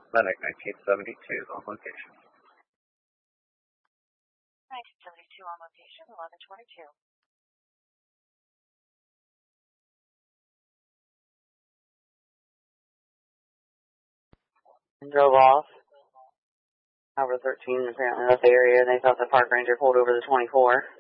Medic 1972 on location. 1972 on location, 1122. And drove off. Over 13 apparently left the area, and they thought the park ranger pulled over the 24.